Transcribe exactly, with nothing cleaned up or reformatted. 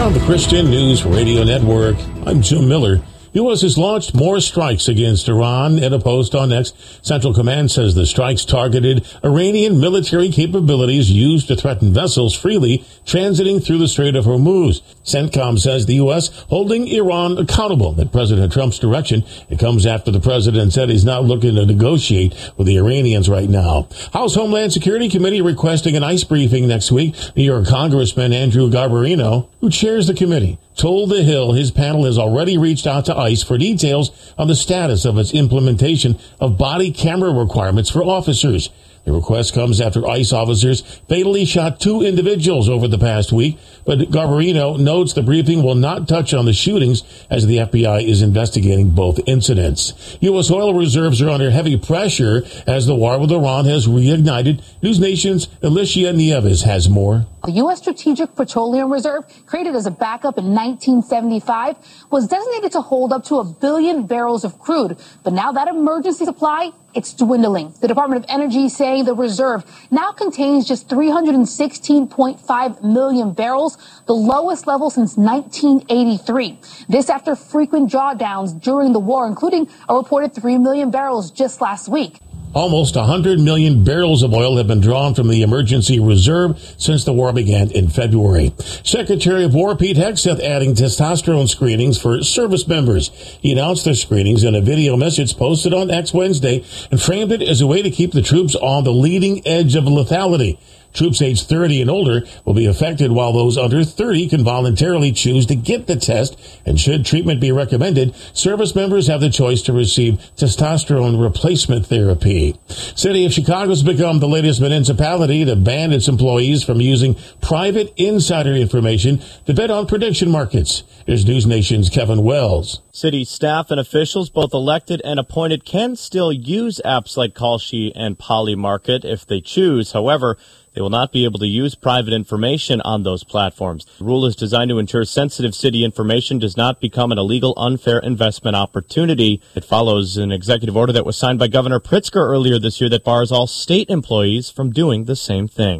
on the Christian News Radio Network. I'm Jim Miller. U S has launched more strikes against Iran. In a post on X, Central Command says the strikes targeted Iranian military capabilities used to threaten vessels freely transiting through the Strait of Hormuz. CENTCOM says the U S holding Iran accountable at President Trump's direction. It comes after the president said he's not looking to negotiate with the Iranians right now. House Homeland Security Committee requesting an ICE briefing next week. New York Congressman Andrew Garbarino, who chairs the committee, told The Hill his panel has already reached out to ICE for details on the status of its implementation of body camera requirements for officers. The request comes after ICE officers fatally shot two individuals over the past week, but Garbarino notes the briefing will not touch on the shootings as the F B I is investigating both incidents. U S oil reserves are under heavy pressure as the war with Iran has reignited. News Nation's Alicia Nieves has more. The U S Strategic Petroleum Reserve, created as a backup in nineteen seventy-five, was designated to hold up to a billion barrels of crude. But now that emergency supply, it's dwindling. The Department of Energy saying the reserve now contains just three hundred sixteen point five million barrels, the lowest level since nineteen eighty-three. This after frequent drawdowns during the war, including a reported three million barrels just last week. Almost one hundred million barrels of oil have been drawn from the emergency reserve since the war began in February. Secretary of War Pete Hegseth adding testosterone screenings for service members. He announced the screenings in a video message posted on X Wednesday and framed it as a way to keep the troops on the leading edge of lethality. Troops aged thirty and older will be affected, while those under thirty can voluntarily choose to get the test. And should treatment be recommended, service members have the choice to receive testosterone replacement therapy. City of Chicago has become the latest municipality to ban its employees from using private insider information to bet on prediction markets. Here's News Nation's Kevin Wells. City staff and officials, both elected and appointed, can still use apps like Kalshi and Polymarket if they choose. However, they will not be able to use private information on those platforms. The rule is designed to ensure sensitive city information does not become an illegal, unfair investment opportunity. It follows an executive order that was signed by Governor Pritzker earlier this year that bars all state employees from doing the same thing.